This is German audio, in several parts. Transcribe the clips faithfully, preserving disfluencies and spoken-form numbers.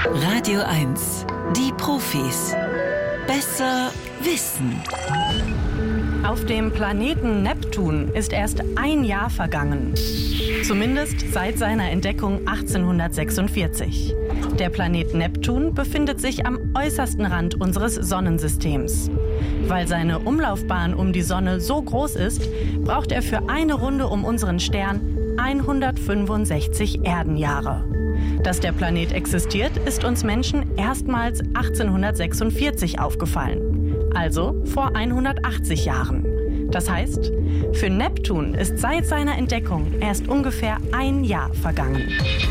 Radio eins. Die Profis. Besser wissen. Auf dem Planeten Neptun ist erst ein Jahr vergangen. Zumindest seit seiner Entdeckung achtzehnhundertsechsundvierzig. Der Planet Neptun befindet sich am äußersten Rand unseres Sonnensystems. Weil seine Umlaufbahn um die Sonne so groß ist, braucht er für eine Runde um unseren Stern hundertfünfundsechzig Erdenjahre. Dass der Planet existiert, ist uns Menschen erstmals achtzehnhundertsechsundvierzig aufgefallen. Also vor hundertachtzig Jahren. Das heißt, für Neptun ist seit seiner Entdeckung erst ungefähr ein Jahr vergangen.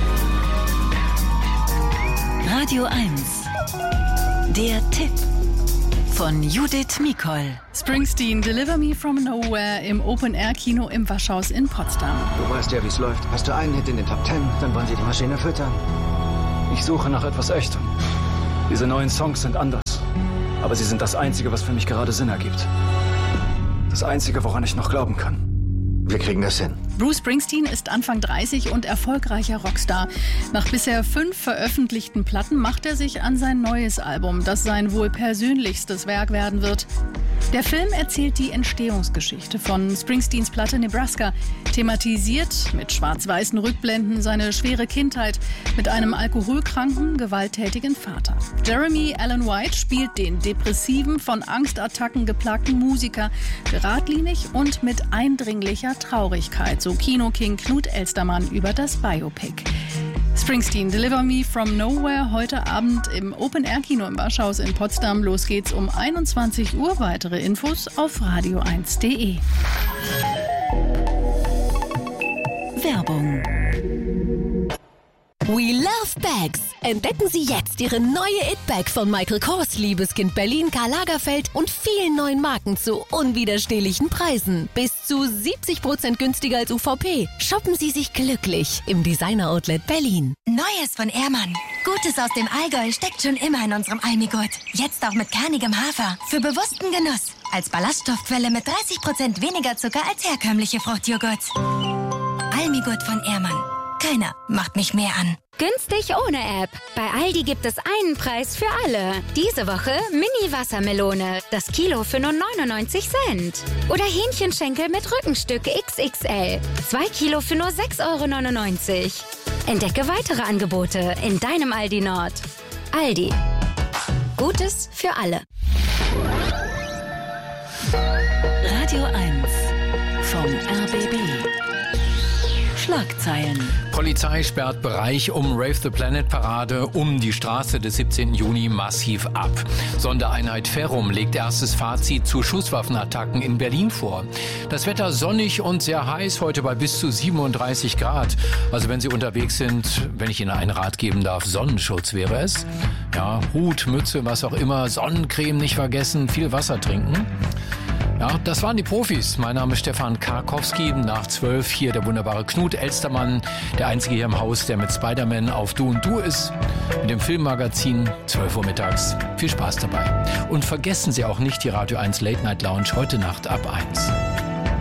Radio eins. Der Tipp von Judith Mikol. Springsteen, Deliver Me From Nowhere im Open-Air-Kino im Waschhaus in Potsdam. Du weißt ja, wie es läuft. Hast du einen Hit in den Top Ten, dann wollen sie die Maschine füttern. Ich suche nach etwas Echtem. Diese neuen Songs sind anders. Aber sie sind das Einzige, was für mich gerade Sinn ergibt. Das Einzige, woran ich noch glauben kann. Wir kriegen das hin. Bruce Springsteen ist Anfang dreißig und erfolgreicher Rockstar. Nach bisher fünf veröffentlichten Platten macht er sich an sein neues Album, das sein wohl persönlichstes Werk werden wird. Der Film erzählt die Entstehungsgeschichte von Springsteens Platte Nebraska, thematisiert mit schwarz-weißen Rückblenden seine schwere Kindheit mit einem alkoholkranken, gewalttätigen Vater. Jeremy Allen White spielt den depressiven, von Angstattacken geplagten Musiker, geradlinig und mit eindringlicher Traurigkeit, so Kino-King Knut Elstermann über das Biopic. Springsteen, Deliver Me From Nowhere, heute Abend im Open-Air-Kino im Waschhaus in Potsdam. Los geht's um einundzwanzig Uhr. Weitere Infos auf radio eins punkt de. Werbung. We love bags. Entdecken Sie jetzt Ihre neue It-Bag von Michael Kors, Liebeskind Berlin, Karl Lagerfeld und vielen neuen Marken zu unwiderstehlichen Preisen. Bis zu siebzig Prozent günstiger als U V P. Shoppen Sie sich glücklich im Designer-Outlet Berlin. Neues von Ehrmann. Gutes aus dem Allgäu steckt schon immer in unserem Almigurt. Jetzt auch mit kernigem Hafer. Für bewussten Genuss. Als Ballaststoffquelle mit dreißig Prozent weniger Zucker als herkömmliche Fruchtjoghurt. Almigurt von Ehrmann. Keiner macht mich mehr an. Günstig ohne App. Bei Aldi gibt es einen Preis für alle. Diese Woche Mini-Wassermelone. Das Kilo für nur neunundneunzig Cent. Oder Hähnchenschenkel mit Rückenstück X X L. Zwei Kilo für nur sechs Euro neunundneunzig. Entdecke weitere Angebote in deinem Aldi Nord. Aldi. Gutes für alle. Radio eins vom R B B. Schlagzeilen. Polizei sperrt Bereich um Rave the Planet Parade um die Straße des siebzehnten Juni massiv ab. Sondereinheit Ferrum legt erstes Fazit zu Schusswaffenattacken in Berlin vor. Das Wetter sonnig und sehr heiß, heute bei bis zu siebenunddreißig Grad. Also wenn Sie unterwegs sind, wenn ich Ihnen einen Rat geben darf, Sonnenschutz wäre es. Ja, Hut, Mütze, was auch immer, Sonnencreme nicht vergessen, viel Wasser trinken. Ja, das waren die Profis. Mein Name ist Stefan Karkowski. Nach zwölf hier der wunderbare Knut Elstermann, der Einzige hier im Haus, der mit Spider-Man auf Du und Du ist. Mit dem Filmmagazin, zwölf Uhr mittags. Viel Spaß dabei. Und vergessen Sie auch nicht die Radio eins Late Night Lounge heute Nacht ab eins.